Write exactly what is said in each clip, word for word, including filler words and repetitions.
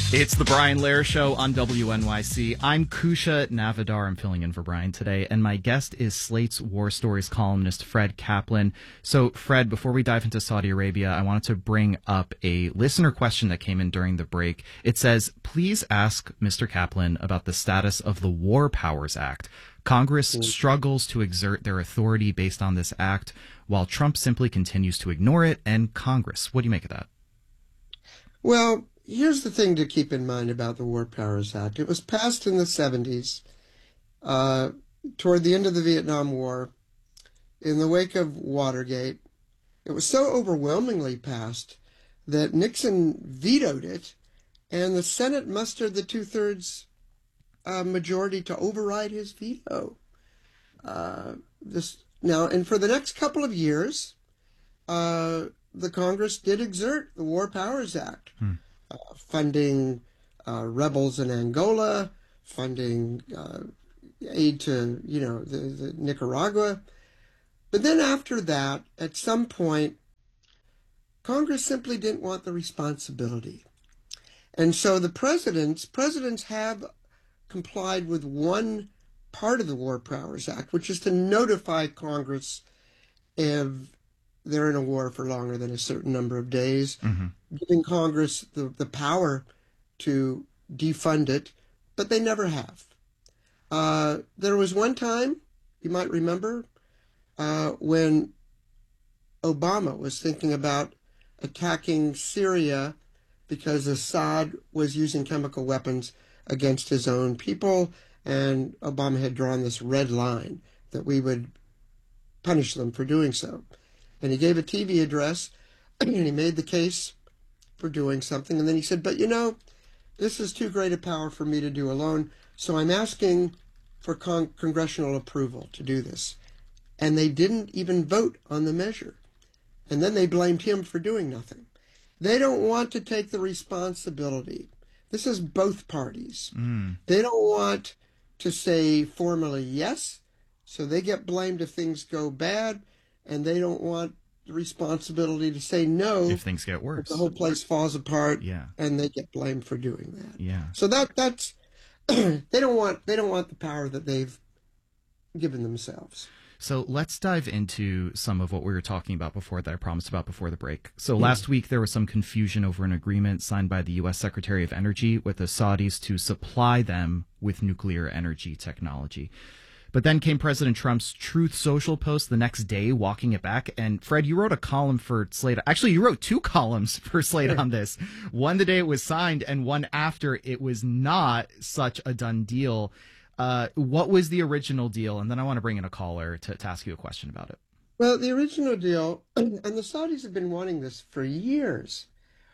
It's the Brian Lehrer Show on W N Y C. I'm Kusha Navidar. I'm filling in for Brian today, and my guest is Slate's War Stories columnist Fred Kaplan. So, Fred, before we dive into Saudi Arabia, I wanted to bring up a listener question that came in during the break. It says, please ask Mister Kaplan about the status of the War Powers Act. Congress struggles to exert their authority based on this act, while Trump simply continues to ignore it, and Congress. What do you make of that? Well, here's the thing to keep in mind about the War Powers Act. It was passed in the seventies, uh, toward the end of the Vietnam War, in the wake of Watergate. It was so overwhelmingly passed that Nixon vetoed it, and the Senate mustered the two-thirds uh, majority to override his veto. Uh, this now, and for the next couple of years, uh, the Congress did exert the War Powers Act. Hmm. Uh, funding uh, rebels in Angola, funding uh, aid to, you know, the, the Nicaragua. But then after that, at some point, Congress simply didn't want the responsibility. And so the presidents, presidents have complied with one part of the War Powers Act, which is to notify Congress if they're in a war for longer than a certain number of days, mm-hmm. giving Congress the, the power to defund it, but they never have. Uh, there was one time, you might remember, uh, when Obama was thinking about attacking Syria because Assad was using chemical weapons against his own people, and Obama had drawn this red line that we would punish them for doing so. And he gave a T V address, and he made the case for doing something. And then he said, but, you know, this is too great a power for me to do alone, so I'm asking for con- congressional approval to do this. And they didn't even vote on the measure. And then they blamed him for doing nothing. They don't want to take the responsibility. This is both parties. Mm. They don't want to say formally yes, so they get blamed if things go bad. And they don't want the responsibility to say no if things get worse. The whole place falls apart, yeah. and they get blamed for doing that. Yeah. So that that's they don't want they don't want the power that they've given themselves. So let's dive into some of what we were talking about before that I promised about before the break. So mm-hmm. last week there was some confusion over an agreement signed by the U S Secretary of Energy with the Saudis to supply them with nuclear energy technology. But then came President Trump's Truth Social post the next day, walking it back. And Fred, you wrote a column for Slate. Actually, you wrote two columns for Slate on this. One the day it was signed and one after it was not such a done deal. Uh, what was the original deal? And then I want to bring in a caller to, to ask you a question about it. Well, the original deal, and the Saudis have been wanting this for years,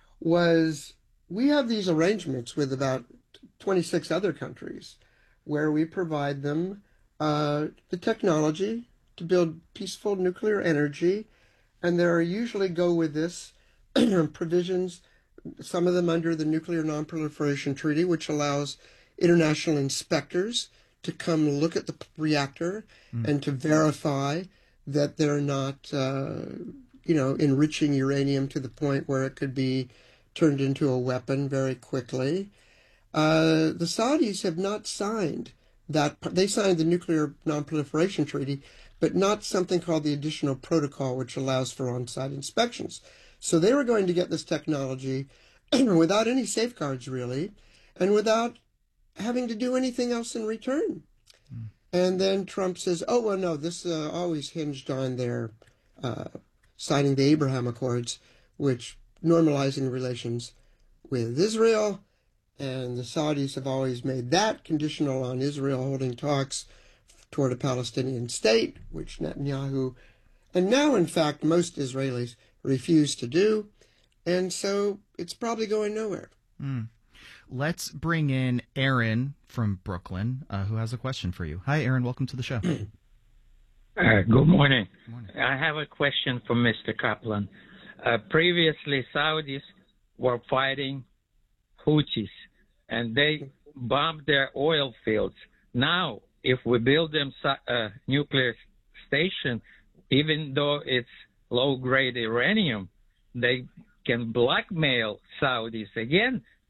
was we have these arrangements with about twenty-six other countries where we provide them Uh, the technology to build peaceful nuclear energy, and there are usually go with this provisions, some of them under the Nuclear Non-Proliferation Treaty, which allows international inspectors to come look at the reactor mm. and to verify that they're not, uh, you know, enriching uranium to the point where it could be turned into a weapon very quickly. Uh, the Saudis have not signed that. They signed the Nuclear Non-Proliferation Treaty, but not something called the Additional Protocol, which allows for on-site inspections. So they were going to get this technology without any safeguards, really, and without having to do anything else in return. Mm. And then Trump says, oh, well, no, this uh, always hinged on their uh, signing the Abraham Accords, which normalizing relations with Israel. And the Saudis have always made that conditional on Israel holding talks toward a Palestinian state, which Netanyahu, and now, in fact, most Israelis refuse to do. And so it's probably going nowhere. Mm. Let's bring in Aaron from Brooklyn, uh, who has a question for you. Hi, Aaron. Welcome to the show. Uh, good morning. Good morning. I have a question for Mister Kaplan. Uh, previously, Saudis were fighting Houthis, and they bombed their oil fields. Now, if we build them a nuclear station, even though it's low-grade uranium, they can blackmail Saudis again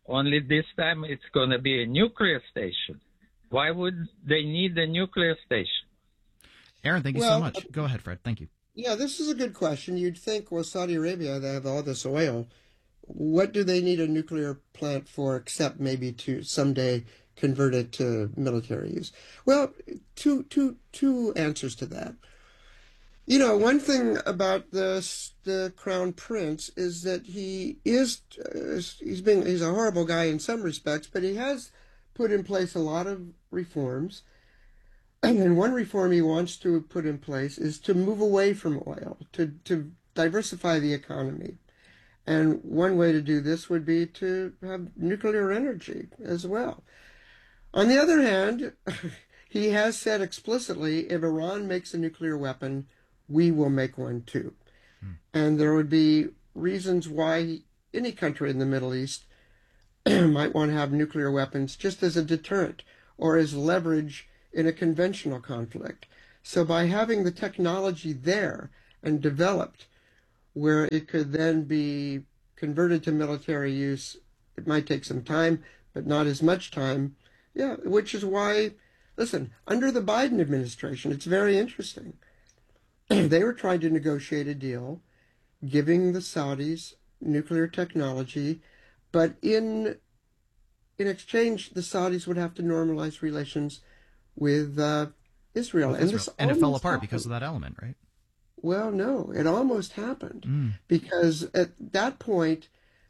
only this time it's going to be a nuclear station. Why would they need a nuclear station? Aaron, thank you Well, so much. Go ahead, Fred. Thank you. Yeah, this is a good question. You'd think, well, Saudi Arabia, they have all this oil. What do they need a nuclear plant for except maybe to someday convert it to military use? Well, two, two, two answers to that. You know, one thing about the the Crown Prince is that he is uh, he's being he's a horrible guy in some respects, but he has put in place a lot of reforms. And one reform he wants to put in place is to move away from oil, to, to diversify the economy. And one way to do this would be to have nuclear energy as well. On the other hand, he has said explicitly, if Iran makes a nuclear weapon, we will make one too. Hmm. And there would be reasons why any country in the Middle East might want to have nuclear weapons just as a deterrent or as leverage in a conventional conflict. So by having the technology there and developed where it could then be converted to military use, it might take some time, but not as much time. Yeah, which is why, listen, under the Biden administration, it's very interesting. They were trying to negotiate a deal giving the Saudis nuclear technology, but in in exchange, the Saudis would have to normalize relations with uh, Israel. With and Israel. This and it fell apart happened. because of that element, right? Well, no, it almost happened Mm. because at that point,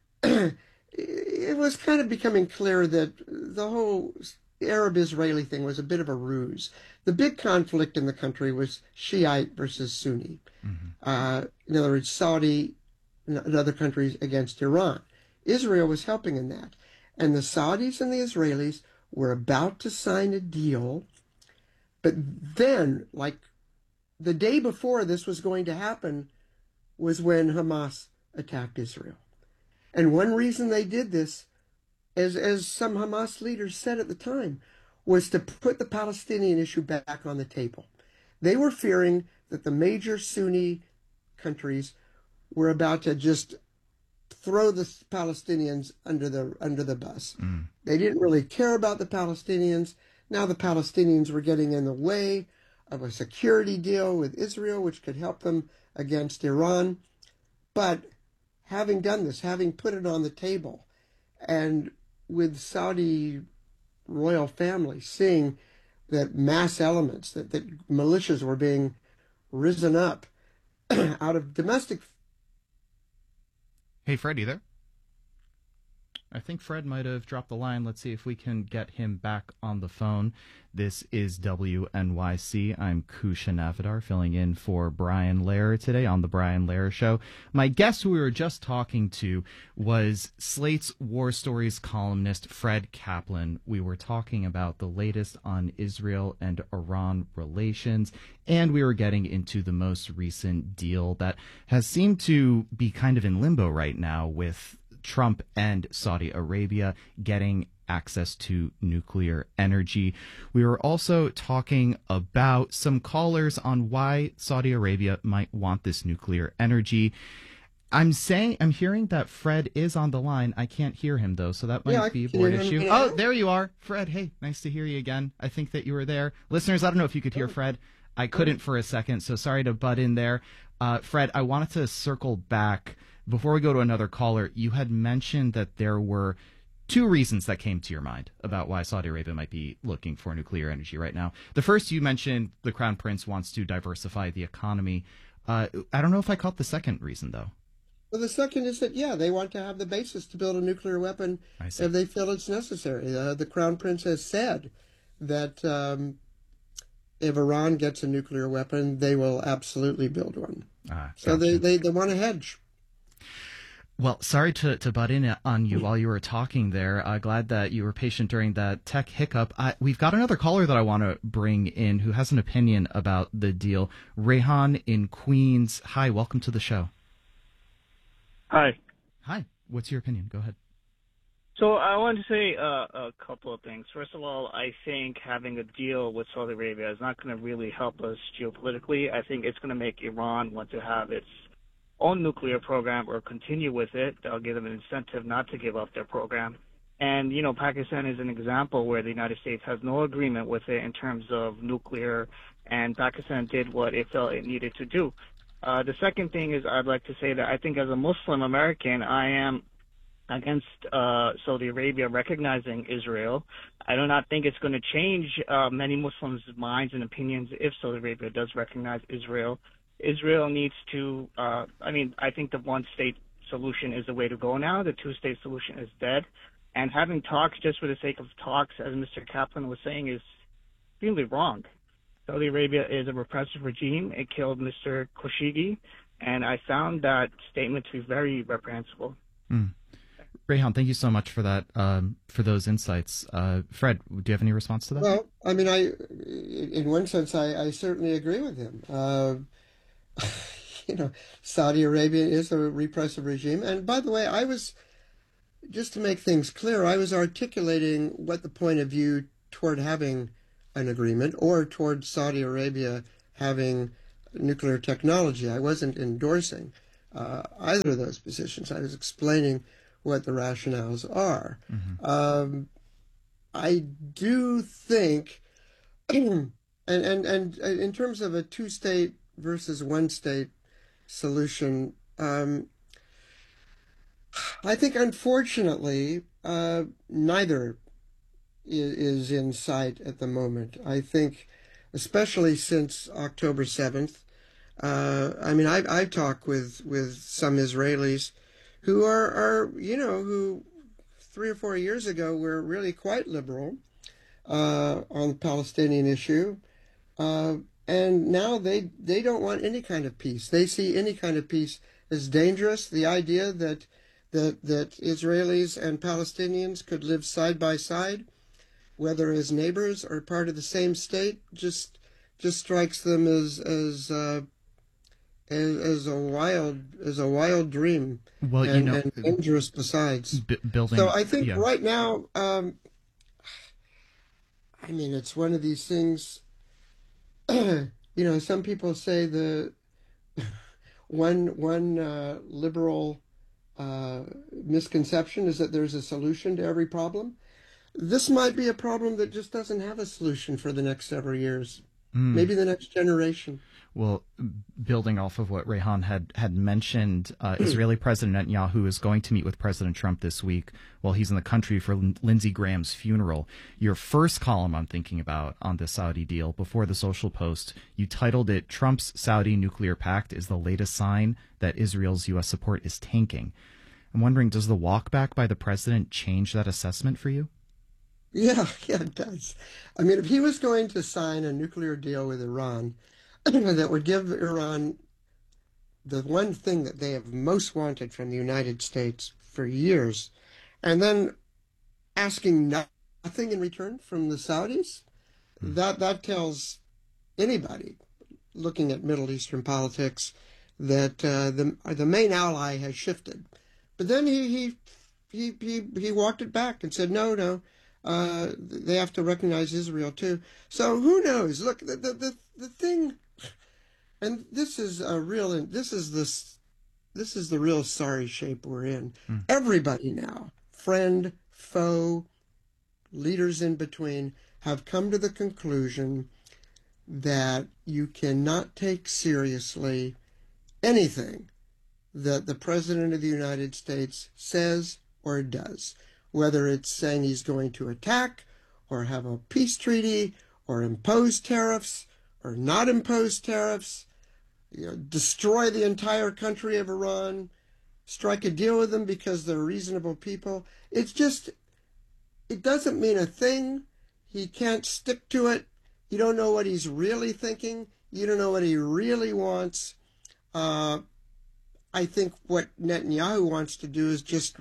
it was kind of becoming clear that the whole Arab-Israeli thing was a bit of a ruse. The big conflict in the country was Shiite versus Sunni. Mm-hmm. Uh, in other words, Saudi and other countries against Iran. Israel was helping in that. And the Saudis and the Israelis were about to sign a deal, but then, like the day before this was going to happen, was when Hamas attacked Israel. And one reason they did this, as, as some Hamas leaders said at the time, was to put the Palestinian issue back on the table. They were fearing that the major Sunni countries were about to just throw the Palestinians under the under the bus. Mm. They didn't really care about the Palestinians. Now the Palestinians were getting in the way of a security deal with Israel, which could help them against Iran. But having done this, having put it on the table, and with Saudi royal family seeing that mass elements, that, that militias were being risen up out of domestic. Hey, Fred, you there? I think Fred might have dropped the line. Let's see if we can get him back on the phone. This is W N Y C. I'm Kusha Navidar, filling in for Brian Lehrer today on The Brian Lehrer Show. My guest who we were just talking to was Slate's War Stories columnist Fred Kaplan. We were talking about the latest on Israel and Iran relations, and we were getting into the most recent deal that has seemed to be kind of in limbo right now with Trump and Saudi Arabia getting access to nuclear energy. We were also talking about some callers on why Saudi Arabia might want this nuclear energy. I'm saying, I'm hearing that Fred is on the line. I can't hear him though, so that might yeah, be a board issue. Oh, there you are, Fred. Hey, nice to hear you again. I think that you were there. Listeners, I don't know if you could hear Fred. I couldn't for a second, so sorry to butt in there. Uh, Fred, I wanted to circle back. Before we go to another caller, you had mentioned that there were two reasons that came to your mind about why Saudi Arabia might be looking for nuclear energy right now. The first, you mentioned the Crown Prince wants to diversify the economy. Uh, I don't know if I caught the second reason, though. Well, the second is that, yeah, they want to have the basis to build a nuclear weapon if they feel it's necessary. Uh, the Crown Prince has said that um, if Iran gets a nuclear weapon, they will absolutely build one. Ah, so gotcha. they, they, they want to hedge. Well, sorry to, to butt in on you while you were talking there. Uh, glad that you were patient during that tech hiccup. Uh, we've got another caller that I want to bring in who has an opinion about the deal. Rehan in Queens. Hi, welcome to the show. Hi. Hi. What's your opinion? Go ahead. So I want to say uh, a couple of things. First of all, I think having a deal with Saudi Arabia is not going to really help us geopolitically. I think it's going to make Iran want to have its own nuclear program or continue with it. That'll give them an incentive not to give up their program. And, you know, Pakistan is an example where the United States has no agreement with it in terms of nuclear, and Pakistan did what it felt it needed to do. Uh, the second thing is I'd like to say that I think as a Muslim American, I am against uh, Saudi Arabia recognizing Israel. I do not think it's going to change uh, many Muslims' minds and opinions if Saudi Arabia does recognize Israel. Israel needs to, uh, I mean, I think the one-state solution is the way to go now. The two-state solution is dead. And having talks just for the sake of talks, as Mister Kaplan was saying, is really wrong. Saudi Arabia is a repressive regime. It killed Mister Khashoggi, and I found that statement to be very reprehensible. Mm. Rehan, thank you so much for that, um, for those insights. Uh, Fred, do you have any response to that? Well, I mean, I, in one sense, I, I certainly agree with him. Uh, you know, Saudi Arabia is a repressive regime. And by the way, I was, just to make things clear, I was articulating what the point of view toward having an agreement or toward Saudi Arabia having nuclear technology. I wasn't endorsing uh, either of those positions. I was explaining what the rationales are. Mm-hmm. Um, I do think, and, and, and in terms of a two-state versus one-state solution, um, I think unfortunately uh, neither is, is in sight at the moment. I think, especially since October seventh, uh, I mean, I, I talk with, with some Israelis who are, are, you know, who three or four years ago were really quite liberal uh, on the Palestinian issue. Uh, and now they, they don't want any kind of peace. They see any kind of peace as dangerous. The idea that, that, that Israelis and Palestinians could live side by side, whether as neighbors or part of the same state, just, just strikes them as, as, uh, As, as a wild as a wild dream, well, and, you know, and dangerous besides. B- building. So I think yeah. right now, um, I mean, it's one of these things. You know, some people say the one one uh, liberal uh, misconception is that there's a solution to every problem. This might be a problem that just doesn't have a solution for the next several years, mm. maybe the next generation. Well, building off of what Rehan had, had mentioned, uh, Israeli President Netanyahu is going to meet with President Trump this week while he's in the country for Lin- Lindsey Graham's funeral. Your first column I'm thinking about on the Saudi deal before the Social Post, you titled it, "Trump's Saudi Nuclear Pact is the latest sign that Israel's U S support is tanking." I'm wondering, does the walkback by the president change that assessment for you? Yeah, yeah, it does. I mean, if he was going to sign a nuclear deal with Iran, that would give Iran the one thing that they have most wanted from the United States for years, and then asking nothing in return from the Saudis, mm. that that tells anybody looking at Middle Eastern politics that uh, the the main ally has shifted. But then he he he he, he walked it back and said, no, no, uh, they have to recognize Israel too. So who knows? Look, the the the, the thing. And this is a real, this is this, this is the real sorry shape we're in. Mm. Everybody now, friend, foe, leaders in between, have come to the conclusion that you cannot take seriously anything that the President of the United States says or does, whether it's saying he's going to attack or have a peace treaty or impose tariffs or not impose tariffs. You know, destroy the entire country of Iran, strike a deal with them because they're reasonable people. It's just, it doesn't mean a thing. He can't stick to it. You don't know what he's really thinking. You don't know what he really wants. Uh, I think what Netanyahu wants to do is just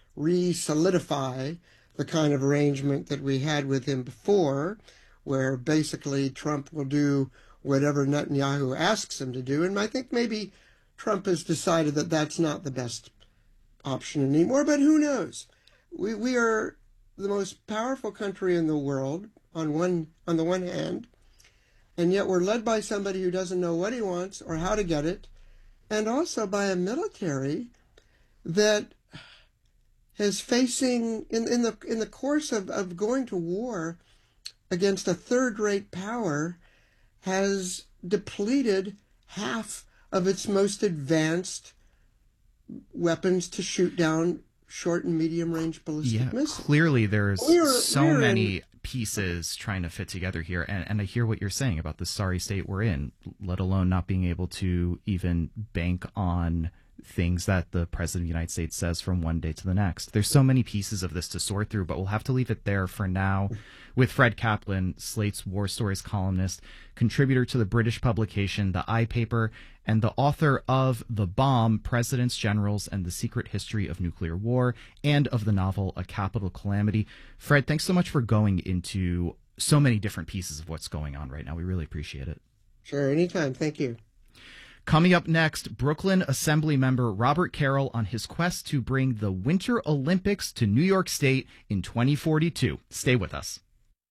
re-solidify the kind of arrangement that we had with him before, where basically Trump will do whatever Netanyahu asks him to do. And I think maybe Trump has decided that that's not the best option anymore, but who knows? We we are the most powerful country in the world on one on the one hand, and yet we're led by somebody who doesn't know what he wants or how to get it, and also by a military that has facing in, in the in the course of, of going to war against a third-rate power has depleted half of its most advanced weapons to shoot down short and medium range ballistic yeah, missiles. Clearly there's we're, so we're many in... pieces trying to fit together here, and, and I hear what you're saying about the sorry state we're in, let alone not being able to even bank on things that the President of the United States says from one day to the next. There's so many pieces of this to sort through, but we'll have to leave it there for now with Fred Kaplan, Slate's War Stories columnist, contributor to the British publication The Eye Paper, and the author of The Bomb, Presidents, Generals, and the Secret History of Nuclear War, and of the novel A Capital Calamity. Fred, thanks so much for going into so many different pieces of what's going on right now. We really appreciate it. Sure, anytime. Thank you. Coming up next, Brooklyn Assembly member Robert Carroll on his quest to bring the Winter Olympics to New York State in twenty forty-two. Stay with us.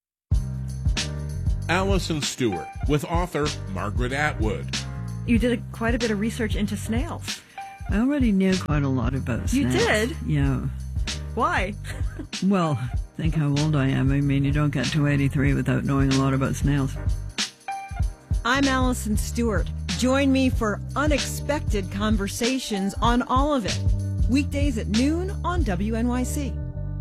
Allison Stewart with author Margaret Atwood. You did a, quite a bit of research into snails. I already knew quite a lot about snails. You did? Yeah. Why? Well, think how old I am. I mean, you don't get to eighty-three without knowing a lot about snails. I'm Allison Stewart. Join me for unexpected conversations on all of it. Weekdays at noon on W N Y C.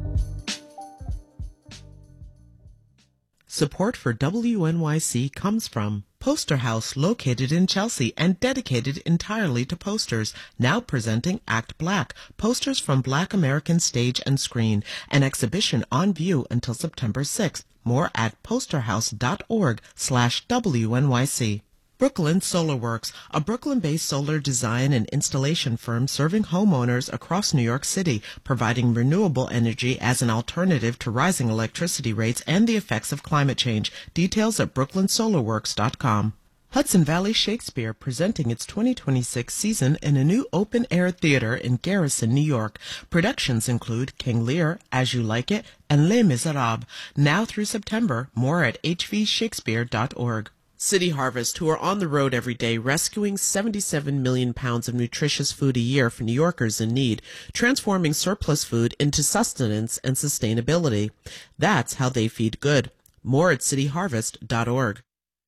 Support for W N Y C comes from Poster House, located in Chelsea and dedicated entirely to posters, now presenting Act Black, posters from Black American stage and screen, an exhibition on view until September sixth. More at posterhouse.org slash WNYC. Brooklyn Solar Works, a Brooklyn-based solar design and installation firm serving homeowners across New York City, providing renewable energy as an alternative to rising electricity rates and the effects of climate change. Details at brooklyn solar works dot com. Hudson Valley Shakespeare presenting its twenty twenty-six season in a new open-air theater in Garrison, New York. Productions include King Lear, As You Like It, and Les Miserables. Now through September. More at h v shakespeare dot org. City Harvest, who are on the road every day rescuing seventy-seven million pounds of nutritious food a year for New Yorkers in need, transforming surplus food into sustenance and sustainability. That's how they feed good. More at city harvest dot org.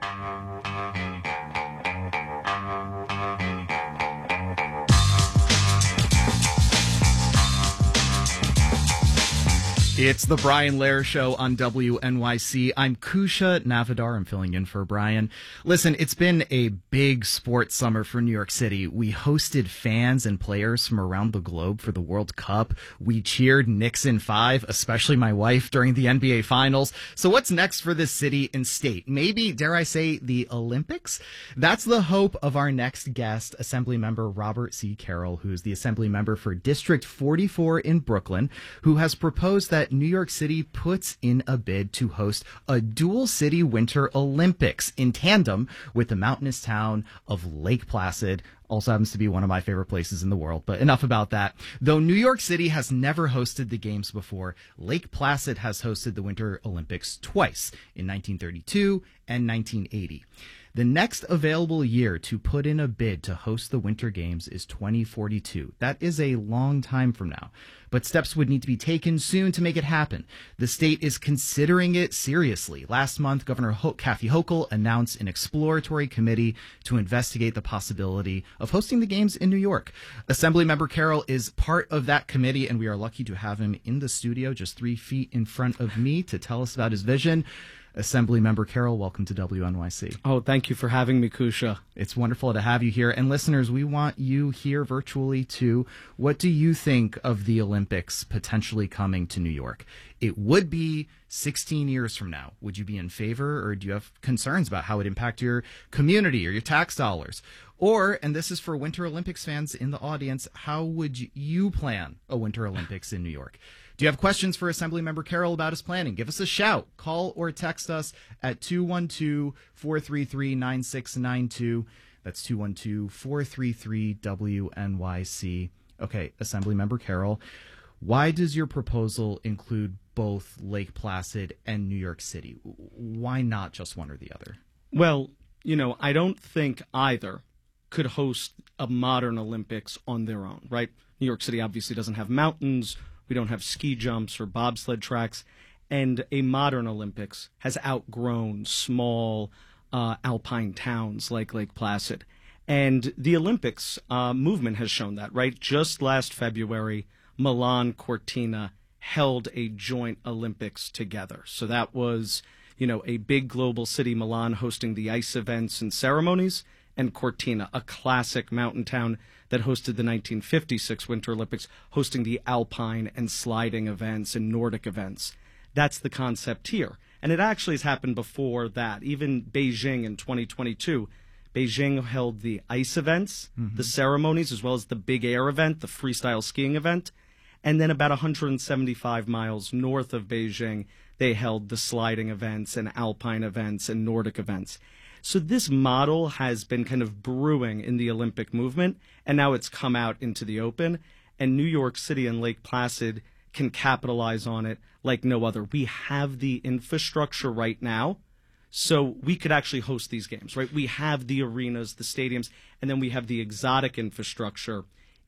It's the Brian Lehrer Show on W N Y C. I'm Kusha Navidar. I'm filling in for Brian. Listen, it's been a big sports summer for New York City. We hosted fans and players from around the globe for the World Cup. We cheered Knicks in five, especially my wife, during the N B A Finals. So what's next for this city and state? Maybe, dare I say, the Olympics? That's the hope of our next guest, Assembly Member Robert C. Carroll, who's the Assembly Member for District forty-four in Brooklyn, who has proposed that New York City puts in a bid to host a dual city Winter Olympics in tandem with the mountainous town of Lake Placid. Also happens to be one of my favorite places in the world, but enough about that. Though New York City has never hosted the games before, Lake Placid has hosted the Winter Olympics twice, in nineteen thirty-two and nineteen eighty. The next available year to put in a bid to host the Winter Games is twenty forty-two. That is a long time from now, but steps would need to be taken soon to make it happen. The state is considering it seriously. Last month, Governor Ho- Kathy Hochul announced an exploratory committee to investigate the possibility of hosting the games in New York. Assemblymember Carroll is part of that committee, and we are lucky to have him in the studio just three feet in front of me to tell us about his vision. Assemblymember Carroll, welcome to W N Y C. Oh, thank you for having me, Kusha. It's wonderful to have you here. And listeners, we want you here virtually too. What do you think of the Olympics potentially coming to New York? It would be sixteen years from now. Would you be in favor, or do you have concerns about how it would impact your community or your tax dollars? Or, and this is for Winter Olympics fans in the audience, how would you plan a Winter Olympics in New York? Do you have questions for Assemblymember Carroll about his planning? Give us a shout. Call or text us at two one two, four three three, nine six nine two. That's two one two, four three three, W N Y C. Okay, Assemblymember Carroll, why does your proposal include both Lake Placid and New York City? Why not just one or the other? Well, you know, I don't think either could host a modern Olympics on their own, right? New York City obviously doesn't have mountains We don't have ski jumps or bobsled tracks. And a modern Olympics has outgrown small uh, alpine towns like Lake Placid. And the Olympics uh, movement has shown that, right? Just last February, Milan Cortina held a joint Olympics together. So that was, you know, a big global city, Milan, hosting the ice events and ceremonies, and Cortina, a classic mountain town that hosted the nineteen fifty-six Winter Olympics, hosting the alpine and sliding events and Nordic events. That's the concept here. And it actually has happened before that. Even Beijing in twenty twenty-two, Beijing held the ice events, mm-hmm. the ceremonies, as well as the big air event, the freestyle skiing event. And then about one hundred seventy-five miles north of Beijing, they held the sliding events and alpine events and Nordic events. So this model has been kind of brewing in the Olympic movement, and now it's come out into the open. And New York City and Lake Placid can capitalize on it like no other. We have the infrastructure right now, so we could actually host these games, right? We have the arenas, the stadiums, and then we have the exotic infrastructure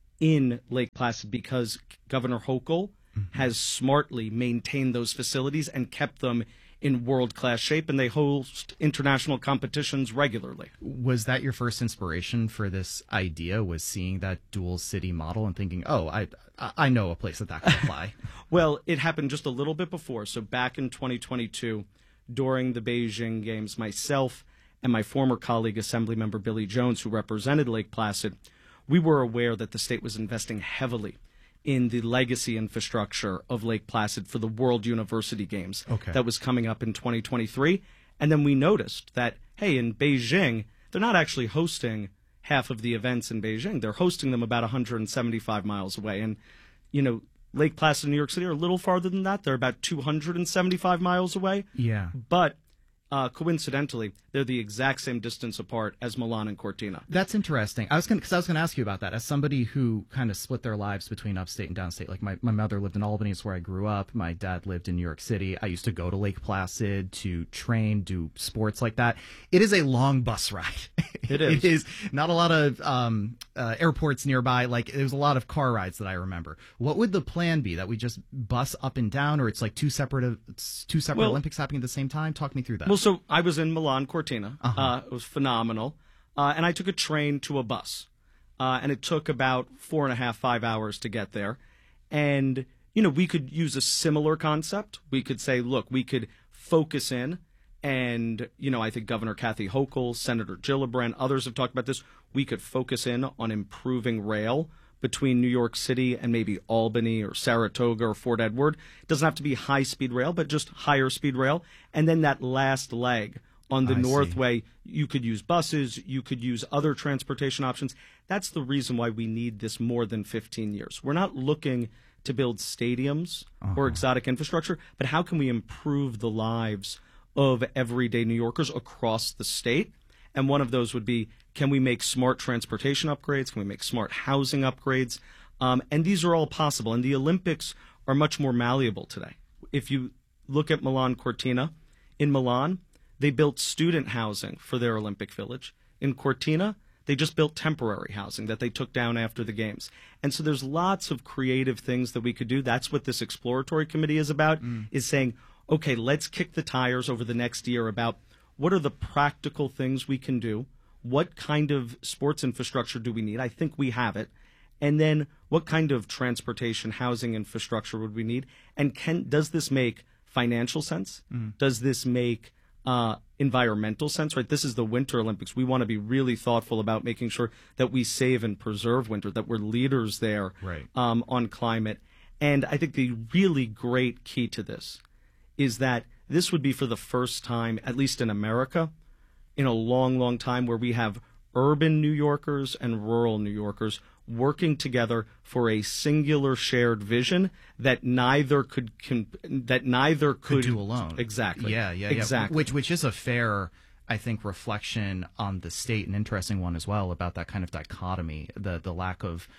in Lake Placid because Governor Hochul mm-hmm. has smartly maintained those facilities and kept them in world-class shape, and they host international competitions regularly. Was that your first inspiration for this idea, was seeing that dual city model and thinking, oh, I I know a place that that could apply? Well, it happened just a little bit before. So back in twenty twenty-two, during the Beijing Games, myself and my former colleague, Assemblymember Billy Jones, who represented Lake Placid, we were aware that the state was investing heavily in the legacy infrastructure of Lake Placid for the World University Games okay. that was coming up in twenty twenty-three. And then we noticed that, hey, in Beijing, they're not actually hosting half of the events in Beijing. They're hosting them about one hundred seventy-five miles away. And, you know, Lake Placid and New York City are a little farther than that. They're about two hundred seventy-five miles away. Yeah. But Uh, coincidentally, they're the exact same distance apart as Milan and Cortina. That's interesting. I was going because I was going to ask you about that. As somebody who kind of split their lives between upstate and downstate, like my, my mother lived in Albany, is where I grew up. My dad lived in New York City. I used to go to Lake Placid to train, do sports like that. It is a long bus ride. It is. It is not a lot of um, uh, airports nearby. Like there was a lot of car rides that I remember. What would the plan be? That we just bus up and down, or it's like two separate it's two separate well, Olympics happening at the same time? Talk me through that. Well, so I was in Milan Cortina. Uh-huh. Uh, it was phenomenal. Uh, and I took a train to a bus. Uh, and it took about four and a half, five hours to get there. And, you know, we could use a similar concept. We could say, look, we could focus in. And, you know, I think Governor Kathy Hochul, Senator Gillibrand, others have talked about this. We could focus in on improving rail between New York City and maybe Albany or Saratoga or Fort Edward. It doesn't have to be high-speed rail, but just higher-speed rail. And then that last leg on the I Northway, see. you could use buses, you could use other transportation options. That's the reason why we need this more than fifteen years. We're not looking to build stadiums uh-huh. or exotic infrastructure, but how can we improve the lives of everyday New Yorkers across the state? And one of those would be, can we make smart transportation upgrades? Can we make smart housing upgrades? Um, and these are all possible. And the Olympics are much more malleable today. If you look at Milan Cortina, in Milan, they built student housing for their Olympic Village. In Cortina, they just built temporary housing that they took down after the games. And so there's lots of creative things that we could do. That's what this exploratory committee is about, mm. is saying, okay, let's kick the tires over the next year about what are the practical things we can do? What kind of sports infrastructure do we need? I think we have it. And then what kind of transportation, housing infrastructure would we need? And can does this make financial sense? Mm. Does this make uh, environmental sense? Right? This is the Winter Olympics. We want to be really thoughtful about making sure that we save and preserve winter, that we're leaders there right. um, on climate. And I think the really great key to this is that this would be for the first time, at least in America, in a long, long time, where we have urban New Yorkers and rural New Yorkers working together for a singular shared vision that neither could can, that neither could, could do alone. Exactly. Yeah, yeah, exactly. Yeah. Which which is a fair, I think, reflection on the state, an interesting one as well about that kind of dichotomy, the the lack of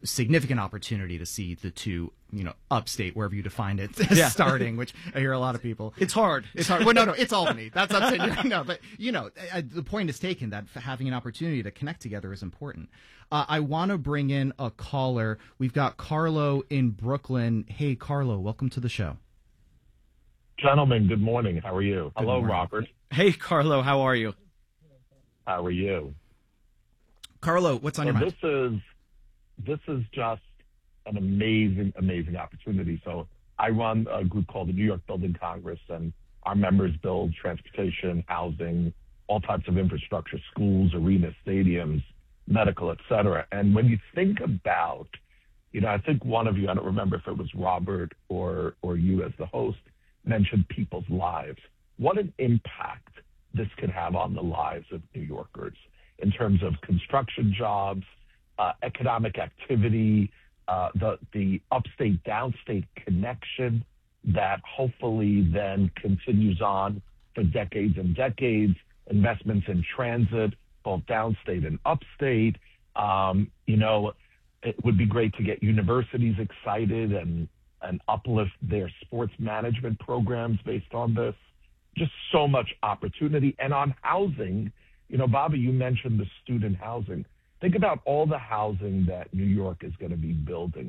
significant opportunity to see the two, you know, upstate, wherever you define it, Yeah. starting, which I hear a lot of people. It's hard. It's hard. Well, no, no, it's Albany. That's upstate. No, but, you know, I, the point is taken that having an opportunity to connect together is important. Uh, I want to bring in a caller. We've got Carlo in Brooklyn. Hey, Carlo, welcome to the show. Gentlemen, good morning. How are you? Good Hello, morning. Robert. Hey, Carlo, how are you? How are you? Carlo, what's on so your mind? This is this is just an amazing, amazing opportunity. So I run a group called the New York Building Congress, and our members build transportation, housing, all types of infrastructure, schools, arenas, stadiums, medical, et cetera. And when you think about, you know, I think one of you, I don't remember if it was Robert or or you as the host, mentioned people's lives. What an impact this could have on the lives of New Yorkers in terms of construction jobs, uh, economic activity, uh, the the upstate downstate connection that hopefully then continues on for decades and decades. Investments in transit, both downstate and upstate. Um, you know, it would be great to get universities excited and and uplift their sports management programs based on this. Just so much opportunity. And on housing, you know, Bobby, you mentioned the student housing. Think about all the housing that New York is going to be building.